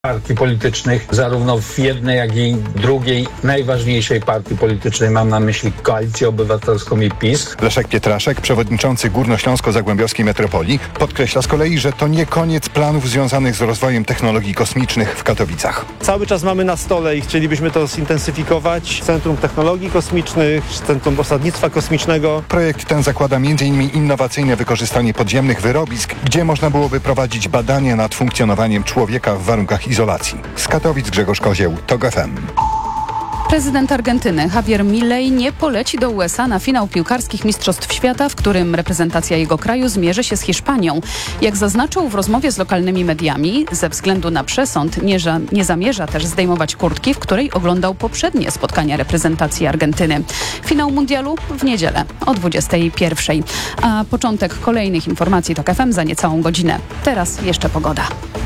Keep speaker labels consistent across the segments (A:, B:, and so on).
A: partii politycznych, zarówno w jednej, jak i drugiej, najważniejszej partii politycznej, mam na myśli Koalicję Obywatelską i PiS.
B: Leszek Pietraszek, przewodniczący Górnośląsko-Zagłębiowskiej Metropolii, podkreśla z kolei, że to nie koniec planów związanych z rozwojem technologii kosmicznych w Katowicach.
C: Cały czas mamy na stole i chcielibyśmy to zintensyfikować. Centrum Technologii Kosmicznych, Centrum Osadnictwa Kosmicznego.
B: Projekt ten zakłada m.in. innowacyjne wykorzystanie podziemnych wyrobisk, gdzie można byłoby prowadzić badania nad funkcjonowaniem człowieka w warunkach izolacji. Z Katowic Grzegorz Kozieł, TOG FM.
D: Prezydent Argentyny Javier Milei nie poleci do USA na finał piłkarskich Mistrzostw Świata, w którym reprezentacja jego kraju zmierzy się z Hiszpanią. Jak zaznaczył w rozmowie z lokalnymi mediami, ze względu na przesąd nie zamierza też zdejmować kurtki, w której oglądał poprzednie spotkania reprezentacji Argentyny. Finał mundialu w niedzielę o 21:00. A początek kolejnych informacji TOG FM za niecałą godzinę. Teraz jeszcze pogoda.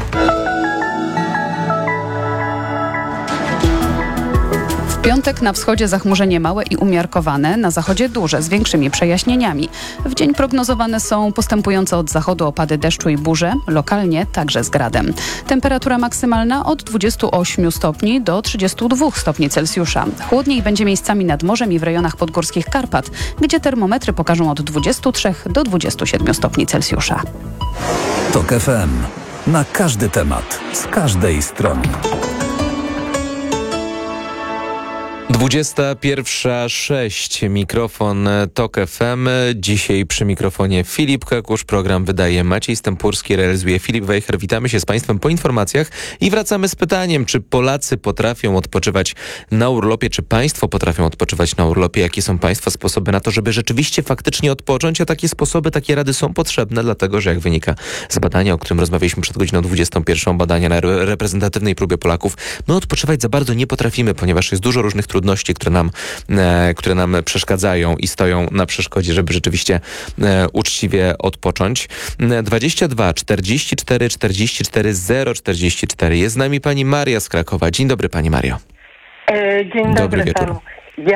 D: W piątek na wschodzie zachmurzenie małe i umiarkowane, na zachodzie duże z większymi przejaśnieniami. W dzień prognozowane są postępujące od zachodu opady deszczu i burze, lokalnie także z gradem. Temperatura maksymalna od 28 stopni do 32 stopni Celsjusza. Chłodniej będzie miejscami nad morzem i w rejonach podgórskich Karpat, gdzie termometry pokażą od 23 do 27 stopni Celsjusza.
E: TOG FM. Na każdy temat, z każdej strony.
F: 21:06. Mikrofon TOG FM. Dzisiaj przy mikrofonie Filip Kakusz. Program wydaje Maciej Stępurski, realizuje Filip Wejher. Witamy się z Państwem po informacjach i wracamy z pytaniem, czy Polacy potrafią odpoczywać na urlopie, czy Państwo potrafią odpoczywać na urlopie? Jakie są Państwa sposoby na to, żeby rzeczywiście faktycznie odpocząć? A takie sposoby, takie rady są potrzebne, dlatego że jak wynika z badania, o którym rozmawialiśmy przed godziną 21, badania na reprezentatywnej próbie Polaków, my odpoczywać za bardzo nie potrafimy, ponieważ jest dużo różnych trudności, które nam przeszkadzają i stoją na przeszkodzie, żeby rzeczywiście uczciwie odpocząć. 22 44 44 044. Jest z nami pani Maria z Krakowa. Dzień dobry, pani Mario.
G: Dzień dobry
F: wieczór.
G: panu.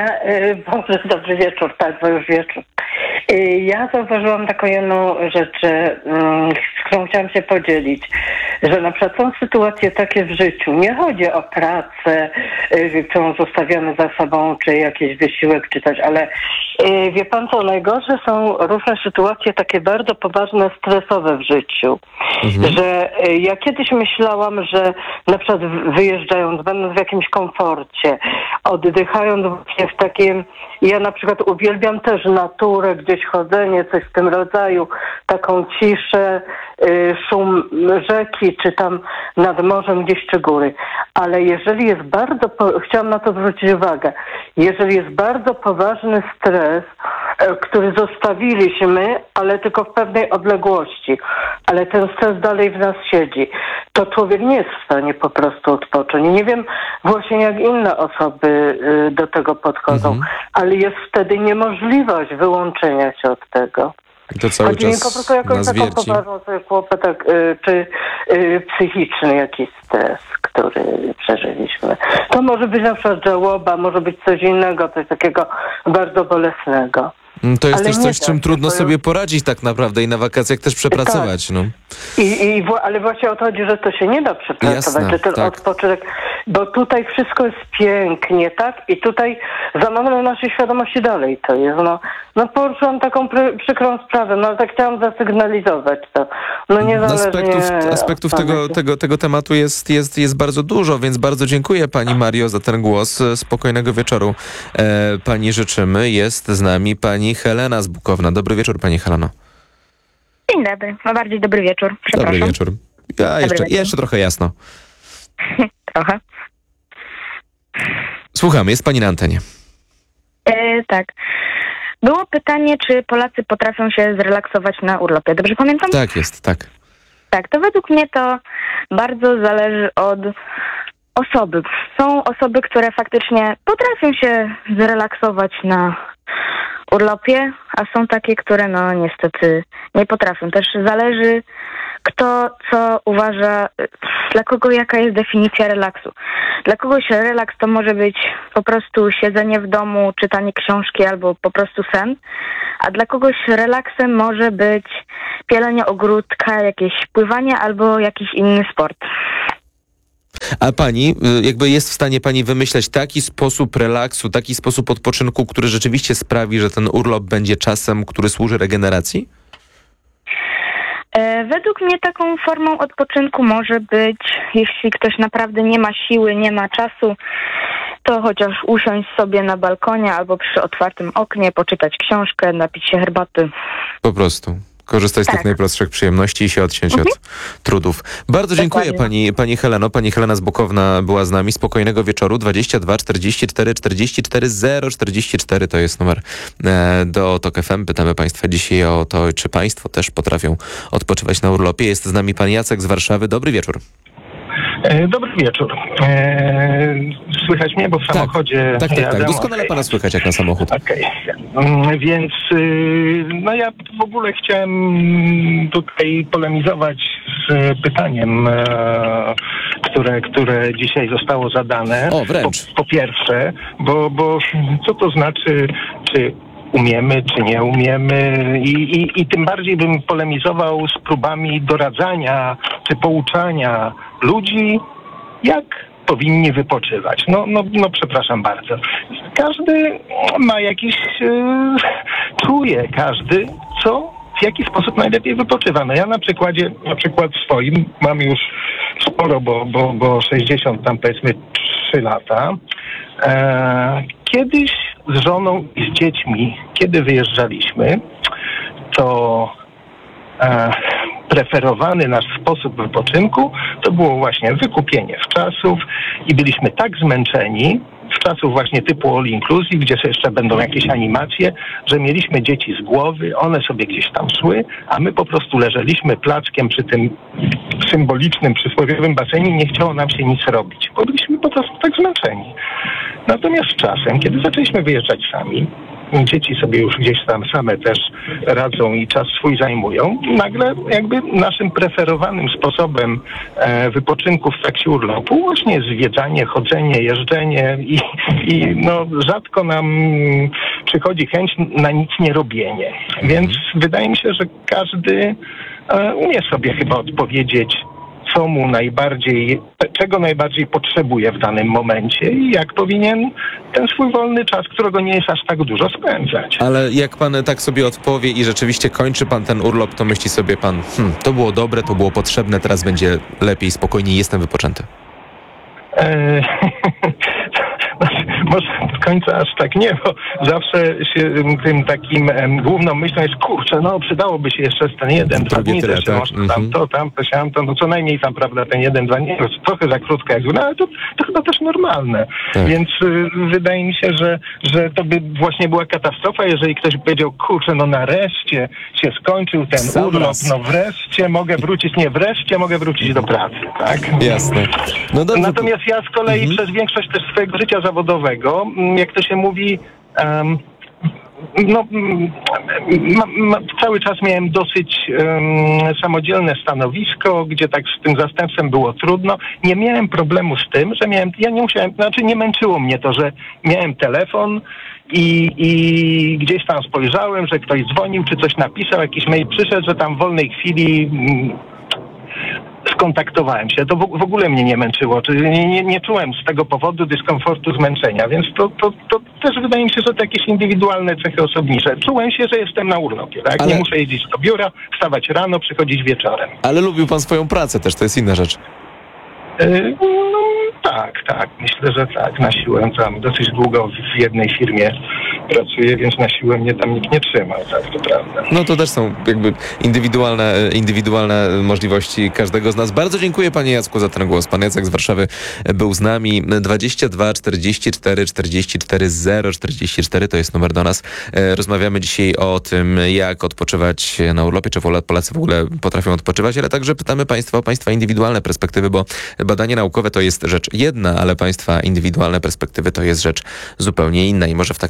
G: Dobry wieczór, tak, bo już wieczór. Ja zauważyłam taką jedną rzecz, z którą chciałam się podzielić, że na przykład są sytuacje takie w życiu, nie chodzi o pracę, którą zostawiamy za sobą, czy jakiś wysiłek, czy coś, ale wie pan co, najgorsze są różne sytuacje takie bardzo poważne, stresowe w życiu, że ja kiedyś myślałam, że na przykład wyjeżdżając, będąc w jakimś komforcie, oddychając właśnie w takim, ja na przykład uwielbiam też naturę, gdzieś chodzenie, coś w tym rodzaju, taką ciszę, szum rzeki, czy tam nad morzem gdzieś, czy góry. Ale jeżeli jest bardzo, chciałam na to zwrócić uwagę, jeżeli jest bardzo poważny stres, który zostawiliśmy, ale tylko w pewnej odległości, ale ten stres dalej w nas siedzi, to człowiek nie jest w stanie po prostu odpocząć. Nie wiem właśnie, jak inne osoby do tego podchodzą, ale jest wtedy niemożliwość wyłączenia się od tego.
F: To cały
G: Chodzi mi
F: czas
G: po prostu jakąś
F: nas
G: taką
F: wierci.
G: poważną sobie kłopot, czy psychiczny jakiś stres, który przeżyliśmy. To może być na przykład żałoba, może być coś innego, coś takiego bardzo bolesnego.
F: To jest
G: Ale
F: też
G: nie
F: coś, z
G: da
F: czym
G: się,
F: trudno
G: bo
F: sobie poradzić tak naprawdę i na wakacjach też przepracować.
G: Tak.
F: No.
G: Ale właśnie o to chodzi, że to się nie da przepracować,
F: Jasne,
G: że ten
F: tak.
G: odpoczynek, bo tutaj wszystko jest pięknie, tak? I tutaj za moment naszej świadomości dalej to jest. No poruszyłam taką przykrą sprawę, no ale tak chciałam zasygnalizować to. No niezależnie
F: Aspektów
G: od
F: tego tematu jest bardzo dużo, więc bardzo dziękuję pani Mario za ten głos. Spokojnego wieczoru pani życzymy. Jest z nami pani Helena z Bukowna. Dobry wieczór, pani Heleno.
H: Dzień dobry, no bardziej dobry wieczór. Przepraszam.
F: Dobry wieczór. Jeszcze trochę jasno.
H: Trochę.
F: Słuchamy, jest pani na antenie.
H: Tak. Było pytanie, czy Polacy potrafią się zrelaksować na urlopie. Dobrze pamiętam?
F: Tak jest, tak.
H: Tak, to według mnie to bardzo zależy od osoby. Są osoby, które faktycznie potrafią się zrelaksować na urlopie, a są takie, które no niestety nie potrafią. Też zależy, kto co uważa, dla kogo jaka jest definicja relaksu. Dla kogoś relaks to może być po prostu siedzenie w domu, czytanie książki albo po prostu sen, a dla kogoś relaksem może być pielenie ogródka, jakieś pływanie albo jakiś inny sport.
F: A pani, jakby jest w stanie pani wymyśleć taki sposób relaksu, taki sposób odpoczynku, który rzeczywiście sprawi, że ten urlop będzie czasem, który służy regeneracji?
H: Według mnie taką formą odpoczynku może być, jeśli ktoś naprawdę nie ma siły, nie ma czasu, to chociaż usiąść sobie na balkonie albo przy otwartym oknie, poczytać książkę, napić się herbaty.
F: Po prostu. Korzystać z tych najprostszych przyjemności i się odciąć od trudów. Bardzo dziękuję pani Heleno. Pani Helena z Bukowna była z nami. Spokojnego wieczoru. 22 44 44 044 to jest numer do TOK FM. Pytamy państwa dzisiaj o to, czy państwo też potrafią odpoczywać na urlopie. Jest z nami pan Jacek z Warszawy. Dobry wieczór.
I: Dobry wieczór. Słychać mnie, bo w samochodzie
F: Tak. Doskonale pana słychać jak na samochód.
I: Okej. Więc no ja w ogóle chciałem tutaj polemizować z pytaniem, które dzisiaj zostało zadane.
F: O, wręcz.
I: Po pierwsze, bo co to znaczy, czy umiemy, czy nie umiemy i tym bardziej bym polemizował z próbami doradzania czy pouczania ludzi, jak powinni wypoczywać. No przepraszam bardzo. Każdy ma jakiś, czuje każdy, w jaki sposób najlepiej wypoczywa. No ja na przykład swoim mam już sporo, bo 60 tam powiedzmy 3 lata. Kiedyś z żoną i z dziećmi, kiedy wyjeżdżaliśmy, to preferowany nasz sposób wypoczynku to było właśnie wykupienie wczasów i byliśmy tak zmęczeni wczasów właśnie typu all inclusive, gdzie jeszcze będą jakieś animacje, że mieliśmy dzieci z głowy, one sobie gdzieś tam szły, a my po prostu leżeliśmy plackiem przy tym symbolicznym, przysłowiowym basenie i nie chciało nam się nic robić, bo byliśmy po prostu tak zmęczeni. Natomiast z czasem, kiedy zaczęliśmy wyjeżdżać sami, dzieci sobie już gdzieś tam same też radzą i czas swój zajmują, nagle jakby naszym preferowanym sposobem wypoczynku w trakcie urlopu właśnie jest zwiedzanie, chodzenie, jeżdżenie i no rzadko nam przychodzi chęć na nic nie robienie. Więc wydaje mi się, że każdy umie sobie chyba odpowiedzieć, co mu czego najbardziej potrzebuje w danym momencie i jak powinien ten swój wolny czas, którego nie jest aż tak dużo, spędzać.
F: Ale jak pan tak sobie odpowie i rzeczywiście kończy pan ten urlop, to myśli sobie pan, to było dobre, to było potrzebne, teraz będzie lepiej, spokojniej, jestem wypoczęty.
I: Może do końca aż tak nie, bo zawsze się tym takim główną myślą jest, kurczę, no przydałoby się jeszcze ten 1-2 dni, też może tam to siam, no co najmniej tam, prawda, ten 1-2 dni, trochę za krótko jak no ale to chyba też normalne. Tak. Więc wydaje mi się, że to by właśnie była katastrofa, jeżeli ktoś by powiedział, kurczę, no nareszcie się skończył ten urlop, no wreszcie mogę wrócić do pracy, tak?
F: Jasne. No dobrze.
I: Natomiast ja z kolei przez większość też swojego życia zawodowego, jak to się mówi, cały czas miałem dosyć samodzielne stanowisko, gdzie tak z tym zastępstwem było trudno. Nie miałem problemu z tym, że nie męczyło mnie to, że miałem telefon i gdzieś tam spojrzałem, że ktoś dzwonił, czy coś napisał, jakiś mail przyszedł, że tam w wolnej chwili skontaktowałem się. To w ogóle mnie nie męczyło. Nie czułem z tego powodu dyskomfortu, zmęczenia, więc to też wydaje mi się, że to jakieś indywidualne cechy osobnicze. Czułem się, że jestem na urlopie, tak? Nie muszę jeździć do biura, wstawać rano, przychodzić wieczorem.
F: Ale lubił pan swoją pracę też, to jest inna rzecz.
I: Tak. Myślę, że tak. Na siłę tam dosyć długo w jednej firmie pracuję, więc na siłę mnie tam nikt nie trzyma, tak, to prawda.
F: No to też są jakby indywidualne możliwości każdego z nas. Bardzo dziękuję panie Jacku za ten głos. Pan Jacek z Warszawy był z nami. 22 44 44 044 to jest numer do nas. Rozmawiamy dzisiaj o tym, jak odpoczywać na urlopie, czy Polacy w ogóle potrafią odpoczywać, ale także pytamy państwa o państwa indywidualne perspektywy, bo badanie naukowe to jest rzecz jedna, ale państwa indywidualne perspektywy to jest rzecz zupełnie inna i może w takiej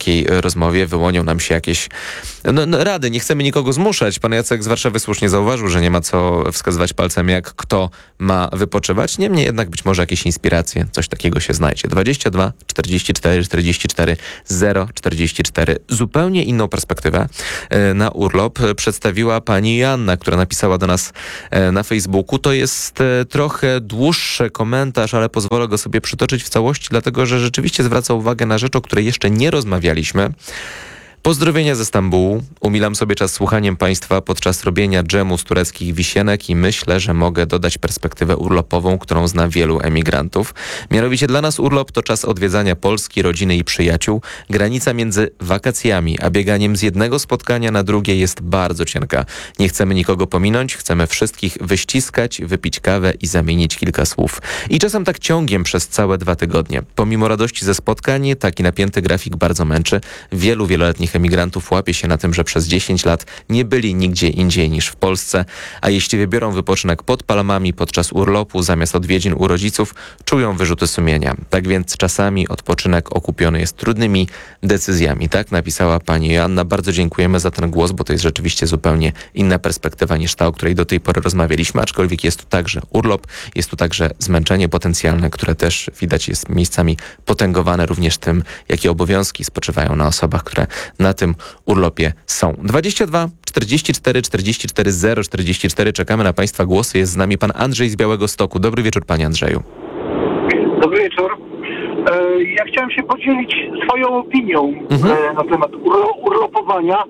F: rozmowie wyłonią nam się jakieś rady. Nie chcemy nikogo zmuszać. Pan Jacek z Warszawy słusznie zauważył, że nie ma co wskazywać palcem, jak kto ma wypoczywać. Niemniej jednak być może jakieś inspiracje, coś takiego się znajdzie. 22 44 44 044. Zupełnie inną perspektywę na urlop przedstawiła pani Joanna, która napisała do nas na Facebooku. To jest trochę dłuższy komentarz, ale pozwolę go sobie przytoczyć w całości, dlatego że rzeczywiście zwraca uwagę na rzecz, o której jeszcze nie rozmawialiśmy. Pozdrowienia ze Stambułu. Umilam sobie czas słuchaniem Państwa podczas robienia dżemu z tureckich wisienek i myślę, że mogę dodać perspektywę urlopową, którą zna wielu emigrantów. Mianowicie dla nas urlop to czas odwiedzania Polski, rodziny i przyjaciół. Granica między wakacjami a bieganiem z jednego spotkania na drugie jest bardzo cienka. Nie chcemy nikogo pominąć, chcemy wszystkich wyściskać, wypić kawę i zamienić kilka słów. I czasem tak ciągiem przez całe 2 tygodnie. Pomimo radości ze spotkań, taki napięty grafik bardzo męczy. Wielu wieloletnich emigrantów łapie się na tym, że przez 10 lat nie byli nigdzie indziej niż w Polsce, a jeśli wybiorą wypoczynek pod Palmami podczas urlopu zamiast odwiedzin u rodziców, czują wyrzuty sumienia. Tak więc czasami odpoczynek okupiony jest trudnymi decyzjami. Tak napisała pani Joanna. Bardzo dziękujemy za ten głos, bo to jest rzeczywiście zupełnie inna perspektywa niż ta, o której do tej pory rozmawialiśmy, aczkolwiek jest tu także urlop, jest tu także zmęczenie potencjalne, które też widać jest miejscami potęgowane również tym, jakie obowiązki spoczywają na osobach, które na tym urlopie są. 22 44 44 044. Czekamy na Państwa głosy. Jest z nami pan Andrzej z Białegostoku. Dobry wieczór, panie Andrzeju.
J: Dobry wieczór. Ja chciałem się podzielić swoją opinią na temat urlopowania.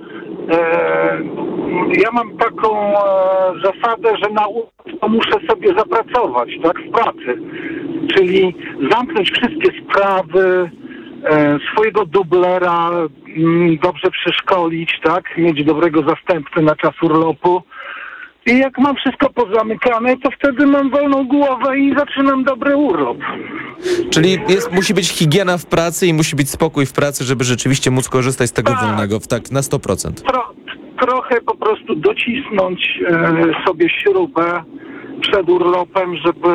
J: Ja mam taką zasadę, że na urlop to muszę sobie zapracować, tak, w pracy. Czyli zamknąć wszystkie sprawy, swojego dublera dobrze przeszkolić, tak, mieć dobrego zastępcę na czas urlopu. I jak mam wszystko pozamykane, to wtedy mam wolną głowę i zaczynam dobry urlop.
F: Czyli musi być higiena w pracy i musi być spokój w pracy, żeby rzeczywiście móc korzystać z tego wolnego, tak na 100%.
J: Trochę po prostu docisnąć sobie śrubę przed urlopem, żeby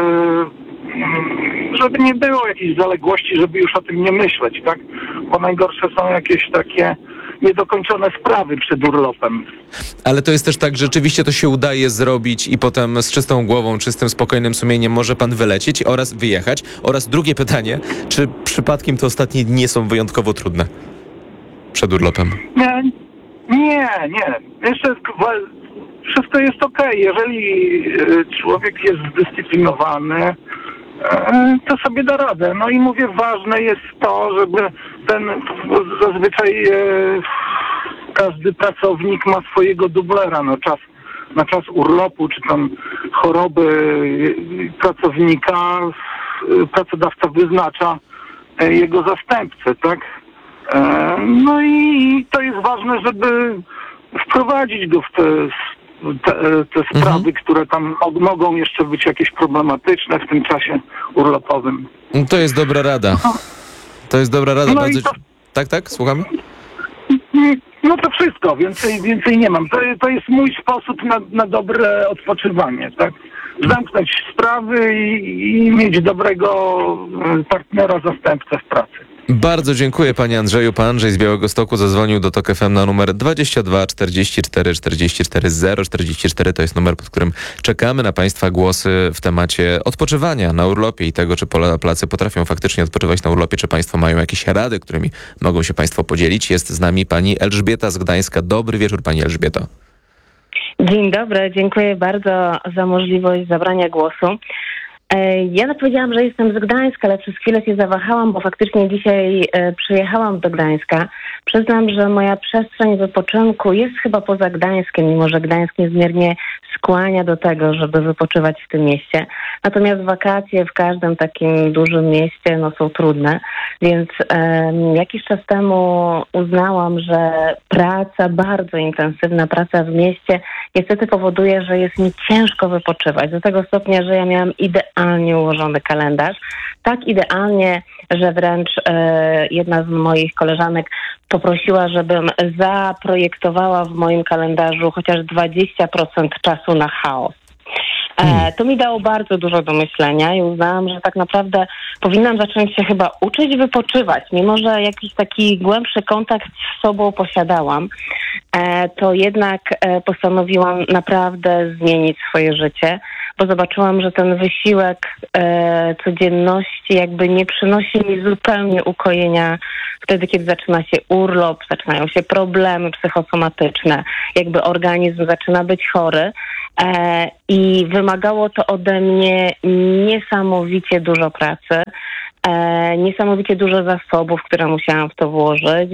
J: nie było jakichś zaległości, żeby już o tym nie myśleć, tak? Bo najgorsze są jakieś takie niedokończone sprawy przed urlopem.
F: Ale to jest też tak, że rzeczywiście to się udaje zrobić i potem z czystą głową, czystym, spokojnym sumieniem może pan wylecieć oraz wyjechać. Oraz drugie pytanie, czy przypadkiem te ostatnie dni są wyjątkowo trudne przed urlopem?
J: Nie. Jeszcze wszystko jest okej. Jeżeli człowiek jest zdyscyplinowany, to sobie da radę. No i mówię, ważne jest to, żeby zazwyczaj każdy pracownik ma swojego dublera na czas urlopu, czy tam choroby pracownika, pracodawca wyznacza jego zastępcę, tak? No i to jest ważne, żeby wprowadzić go w te sprawy, które tam mogą jeszcze być jakieś problematyczne w tym czasie urlopowym.
F: To jest dobra rada. To jest dobra rada.
J: No
F: bardzo... Tak, słuchamy?
J: No to wszystko, więcej nie mam. To jest mój sposób na dobre odpoczywanie, tak? Zamknąć sprawy i mieć dobrego partnera, zastępcę w pracy.
F: Bardzo dziękuję panie Andrzeju. Pan Andrzej z Białegostoku zadzwonił do TOK FM na numer 22 44 44 044. To jest numer, pod którym czekamy na państwa głosy w temacie odpoczywania na urlopie i tego, czy Polacy potrafią faktycznie odpoczywać na urlopie, czy państwo mają jakieś rady, którymi mogą się państwo podzielić. Jest z nami pani Elżbieta z Gdańska. Dobry wieczór, pani Elżbieto.
K: Dzień dobry, dziękuję bardzo za możliwość zabrania głosu. Ja powiedziałam, że jestem z Gdańska, ale przez chwilę się zawahałam, bo faktycznie dzisiaj przyjechałam do Gdańska. Przyznam, że moja przestrzeń wypoczynku jest chyba poza Gdańskiem, mimo że Gdańsk niezmiernie skłania do tego, żeby wypoczywać w tym mieście. Natomiast wakacje w każdym takim dużym mieście są trudne, więc jakiś czas temu uznałam, że bardzo intensywna praca w mieście niestety powoduje, że jest mi ciężko wypoczywać. Do tego stopnia, że ja miałam idealnie ułożony kalendarz. Tak idealnie, że wręcz jedna z moich koleżanek poprosiła, żebym zaprojektowała w moim kalendarzu chociaż 20% czasu na chaos. To mi dało bardzo dużo do myślenia i uznałam, że tak naprawdę powinnam zacząć się chyba uczyć wypoczywać. Mimo że jakiś taki głębszy kontakt z sobą posiadałam, to jednak postanowiłam naprawdę zmienić swoje życie, bo zobaczyłam, że ten wysiłek codzienności jakby nie przynosi mi zupełnie ukojenia wtedy, kiedy zaczyna się urlop, zaczynają się problemy psychosomatyczne, jakby organizm zaczyna być chory i wymagało to ode mnie niesamowicie dużo pracy, niesamowicie dużo zasobów, które musiałam w to włożyć,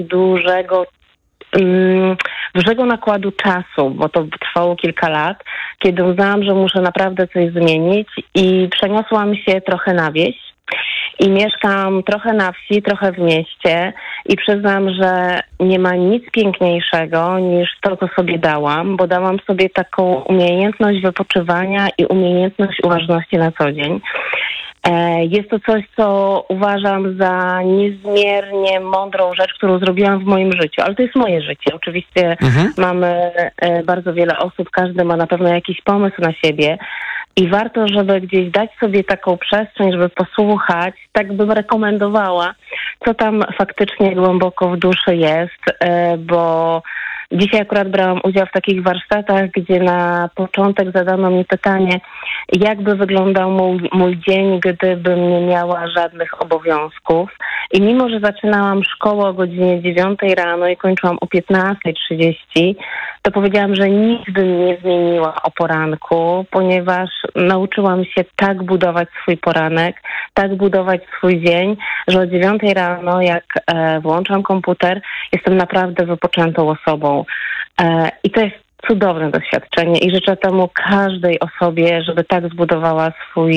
K: dużego nakładu czasu, bo to trwało kilka lat, kiedy uznałam, że muszę naprawdę coś zmienić i przeniosłam się trochę na wieś i mieszkam trochę na wsi, trochę w mieście i przyznam, że nie ma nic piękniejszego niż to, co sobie dałam, bo dałam sobie taką umiejętność wypoczywania i umiejętność uważności na co dzień. Jest to coś, co uważam za niezmiernie mądrą rzecz, którą zrobiłam w moim życiu, ale to jest moje życie. Oczywiście mamy bardzo wiele osób, każdy ma na pewno jakiś pomysł na siebie i warto, żeby gdzieś dać sobie taką przestrzeń, żeby posłuchać, tak bym rekomendowała, co tam faktycznie głęboko w duszy jest, bo dzisiaj akurat brałam udział w takich warsztatach, gdzie na początek zadano mi pytanie, jakby wyglądał mój dzień, gdybym nie miała żadnych obowiązków. I mimo, że zaczynałam szkołę o godzinie 9 rano i kończyłam o 15:30, to powiedziałam, że nigdy nie zmieniła o poranku, ponieważ nauczyłam się tak budować swój poranek, tak budować swój dzień, że o 9 rano, jak włączam komputer, jestem naprawdę wypoczętą osobą. I to jest cudowne doświadczenie i życzę temu każdej osobie, żeby tak zbudowała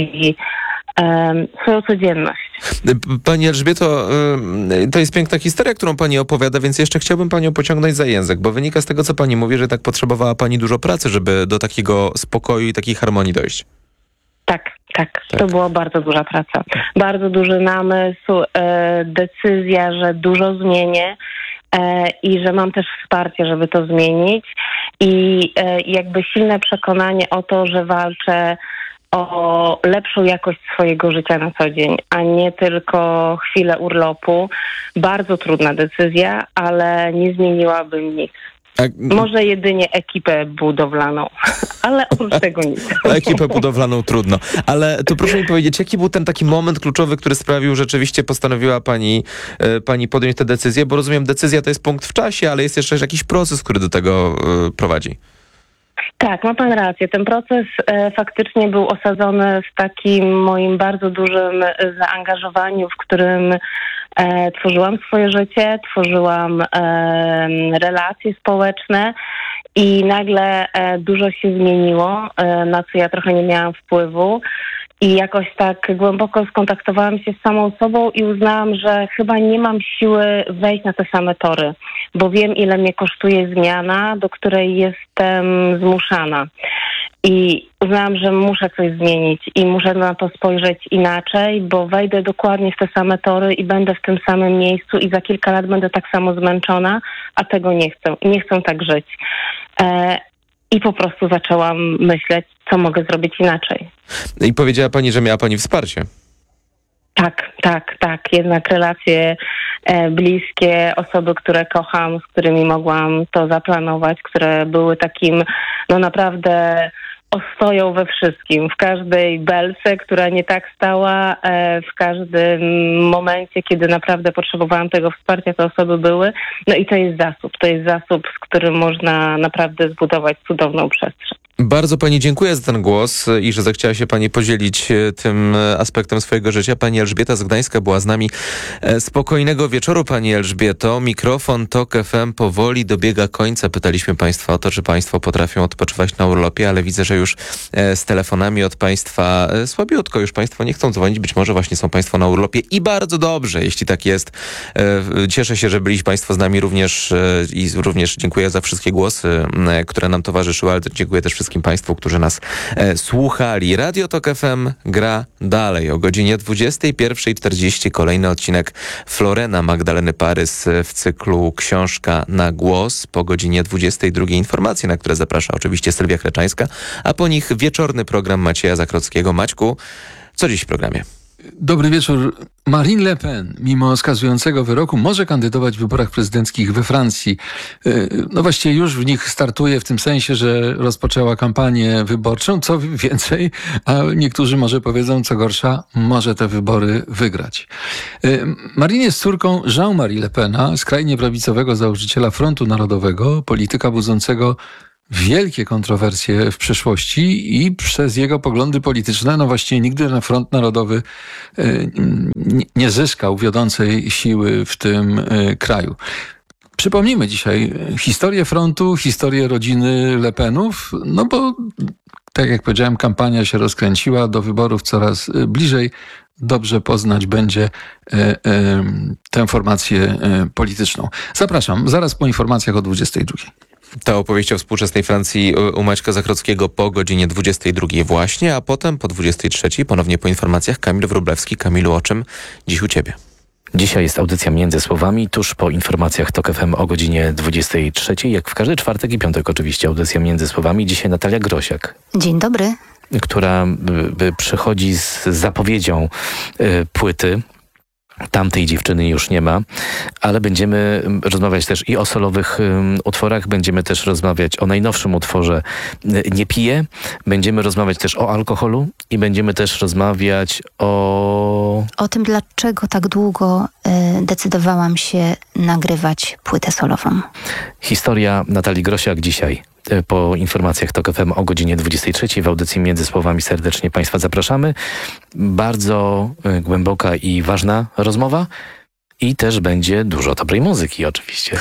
K: swoją codzienność.
F: Pani Elżbieto, to jest piękna historia, którą pani opowiada, więc jeszcze chciałbym panią pociągnąć za język, bo wynika z tego, co pani mówi, że tak potrzebowała pani dużo pracy, żeby do takiego spokoju i takiej harmonii dojść.
K: Tak. To była bardzo duża praca. Bardzo duży namysł, decyzja, że dużo zmienię i że mam też wsparcie, żeby to zmienić i jakby silne przekonanie o to, że walczę o lepszą jakość swojego życia na co dzień, a nie tylko chwilę urlopu. Bardzo trudna decyzja, ale nie zmieniłabym nic. Może jedynie ekipę budowlaną, ale oprócz tego nic.
F: Ekipę budowlaną trudno. Ale to proszę mi powiedzieć, jaki był ten taki moment kluczowy, który sprawił, że rzeczywiście postanowiła pani podjąć tę decyzję? Bo rozumiem, decyzja to jest punkt w czasie, ale jest jeszcze jakiś proces, który do tego prowadzi.
K: Tak, ma pan rację. Ten proces faktycznie był osadzony w takim moim bardzo dużym zaangażowaniu, w którym tworzyłam swoje życie, tworzyłam relacje społeczne i nagle dużo się zmieniło, na co ja trochę nie miałam wpływu. I jakoś tak głęboko skontaktowałam się z samą sobą i uznałam, że chyba nie mam siły wejść na te same tory, bo wiem, ile mnie kosztuje zmiana, do której jestem zmuszana. I uznałam, że muszę coś zmienić i muszę na to spojrzeć inaczej, bo wejdę dokładnie w te same tory i będę w tym samym miejscu i za kilka lat będę tak samo zmęczona, a tego nie chcę. Nie chcę tak żyć. I po prostu zaczęłam myśleć, co mogę zrobić inaczej.
F: I powiedziała pani, że miała pani wsparcie.
K: Tak. Jednak relacje bliskie, osoby, które kocham, z którymi mogłam to zaplanować, które były takim, naprawdę ostoją we wszystkim, w każdej belce, która nie tak stała, w każdym momencie, kiedy naprawdę potrzebowałam tego wsparcia, te osoby były. No i to jest zasób, z którym można naprawdę zbudować cudowną przestrzeń.
F: Bardzo pani dziękuję za ten głos i że zechciała się pani podzielić tym aspektem swojego życia. Pani Elżbieta z Gdańska była z nami. Spokojnego wieczoru, pani Elżbieto. Mikrofon TOK FM powoli dobiega końca. Pytaliśmy państwa o to, czy państwo potrafią odpoczywać na urlopie, ale widzę, że już z telefonami od państwa słabiutko. Już państwo nie chcą dzwonić. Być może właśnie są państwo na urlopie i bardzo dobrze, jeśli tak jest. Cieszę się, że byli państwo z nami również i również dziękuję za wszystkie głosy, które nam towarzyszyły, ale dziękuję też wszystkim wszystkim Państwu, którzy nas słuchali. Radio Tok FM gra dalej. O godzinie 21:40 kolejny odcinek Florena Magdaleny Parys w cyklu Książka na głos. Po godzinie 22:00 informacje, na które zaprasza oczywiście Sylwia Chreczańska, a po nich wieczorny program Macieja Zakrockiego. Maćku, co dziś w programie?
L: Dobry wieczór. Marine Le Pen, mimo skazującego wyroku, może kandydować w wyborach prezydenckich we Francji. No właściwie już w nich startuje w tym sensie, że rozpoczęła kampanię wyborczą. Co więcej, a niektórzy może powiedzą, co gorsza, może te wybory wygrać. Marine jest córką Jean-Marie Le Pena, skrajnie prawicowego założyciela Frontu Narodowego, polityka budzącego wielkie kontrowersje w przeszłości i przez jego poglądy polityczne, no właściwie nigdy na Front Narodowy nie zyskał wiodącej siły w tym kraju. Przypomnijmy dzisiaj historię frontu, historię rodziny Le Penów, no bo tak jak powiedziałem, kampania się rozkręciła, do wyborów coraz bliżej. Dobrze poznać będzie tę formację polityczną. Zapraszam, zaraz po informacjach o 22:00.
F: Ta opowieść o współczesnej Francji u Maćka Zachrockiego po godzinie 22:00 właśnie, a potem po 23:00 ponownie po informacjach Kamil Wróblewski. Kamilu, o czym dziś u Ciebie?
M: Dzisiaj jest audycja Między Słowami, tuż po informacjach TOK FM o godzinie 23:00. Jak w każdy czwartek i piątek oczywiście audycja Między Słowami. Dzisiaj Natalia Grosiak.
N: Dzień dobry.
M: Która przychodzi z zapowiedzią płyty. Tamtej dziewczyny już nie ma, ale będziemy rozmawiać też i o solowych utworach, będziemy też rozmawiać o najnowszym utworze Nie piję, będziemy rozmawiać też o alkoholu i będziemy też rozmawiać o
N: tym, dlaczego tak długo decydowałam się nagrywać płytę solową.
M: Historia Natalii Grosiak dzisiaj. Po informacjach TOK FM o godzinie 23:00 w audycji Między Słowami serdecznie Państwa zapraszamy. Bardzo głęboka i ważna rozmowa i też będzie dużo dobrej muzyki oczywiście.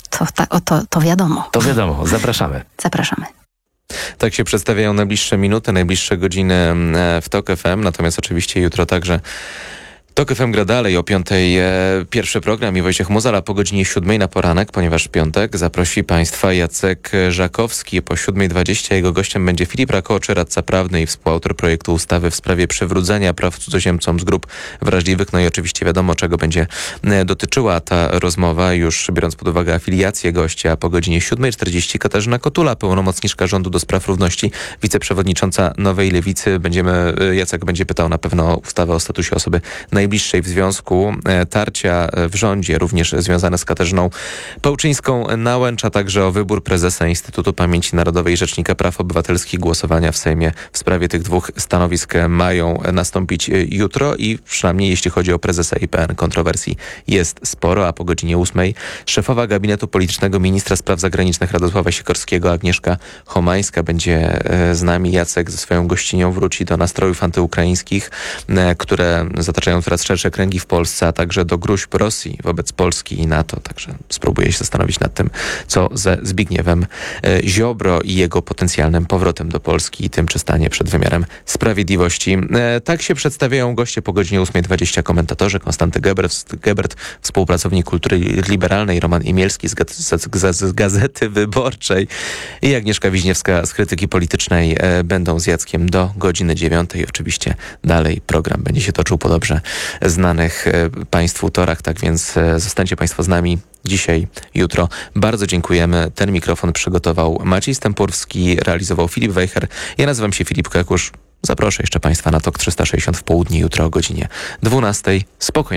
N: To wiadomo.
M: To wiadomo, zapraszamy.
N: Zapraszamy.
F: Tak się przedstawiają najbliższe minuty, najbliższe godziny w TOK FM, natomiast oczywiście jutro także TOK FM gra dalej o 5:00 pierwszy program i Wojciech Muzala po godzinie 7:00 na poranek, ponieważ w piątek zaprosi Państwa Jacek Żakowski. Po 7:20 jego gościem będzie Filip Rakoczy, radca prawny i współautor projektu ustawy w sprawie przywrócenia praw cudzoziemcom z grup wrażliwych. No i oczywiście wiadomo, czego będzie dotyczyła ta rozmowa, już biorąc pod uwagę afiliację gościa. Po godzinie 7:40 Katarzyna Kotula, pełnomocniczka rządu do spraw równości, wiceprzewodnicząca Nowej Lewicy. Jacek będzie pytał na pewno o ustawę o statusie osoby najbliższej w związku, tarcia w rządzie, również związane z Katarzyną Pełczyńską-Nałęcz, a także o wybór prezesa Instytutu Pamięci Narodowej i Rzecznika Praw Obywatelskich. Głosowania w Sejmie w sprawie tych dwóch stanowisk mają nastąpić jutro i przynajmniej jeśli chodzi o prezesa IPN, kontrowersji jest sporo, a po godzinie 8:00 szefowa gabinetu politycznego ministra spraw zagranicznych Radosława Sikorskiego, Agnieszka Homańska będzie z nami. Jacek ze swoją gościnią wróci do nastrojów antyukraińskich, które zataczają coraz szersze kręgi w Polsce, a także do gróźb Rosji wobec Polski i NATO. Także spróbuję się zastanowić nad tym, co ze Zbigniewem Ziobro i jego potencjalnym powrotem do Polski i tym, czy stanie przed wymiarem sprawiedliwości. Tak się przedstawiają goście po godzinie 8:20. Komentatorzy Konstanty Gebert, współpracownik kultury liberalnej, Roman Imielski z Gazety Wyborczej i Agnieszka Wiśniewska z Krytyki Politycznej będą z Jackiem do godziny 9:00. Oczywiście dalej program będzie się toczył po dobrze znanych Państwu torach, tak więc zostańcie Państwo z nami dzisiaj, jutro. Bardzo dziękujemy. Ten mikrofon przygotował Maciej Stępurski, realizował Filip Wejher. Ja nazywam się Filip Kekusz. Zaproszę jeszcze Państwa na TOK 360 w południe jutro o godzinie 12:00. Spokojnego